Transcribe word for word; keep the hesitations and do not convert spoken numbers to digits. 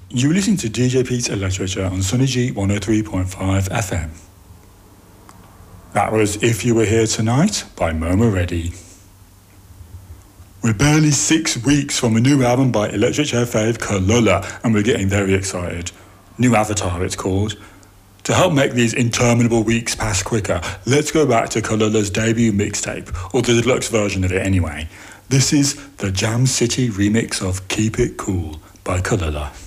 You listen to D J Pete's Literature on Sunny G one oh three point five F M. That was If You Were Here Tonight by Moma Reddy. We're barely six weeks from a new album by Electric Chair fave Kalula, and we're getting very excited. New Avatar, it's called. To help make these interminable weeks pass quicker, let's go back to Kalula's debut mixtape, or the deluxe version of it anyway. This is the Jam City remix of Keep It Cool by Kalula.